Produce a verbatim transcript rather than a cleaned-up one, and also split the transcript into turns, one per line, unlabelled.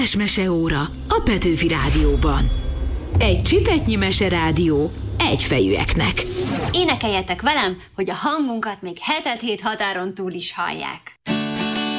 Meseóra a Petőfi Rádióban. Egy csipetnyi meserádió egyfejűeknek.
Énekeljetek velem, hogy a hangunkat még hetet hét határon túl is hallják.